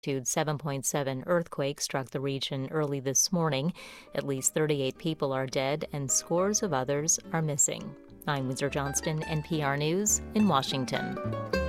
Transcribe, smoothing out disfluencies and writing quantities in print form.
7.7 earthquake struck the region early this morning. At least 38 people are dead and scores of others are missing. I'm Windsor Johnston, NPR News in Washington.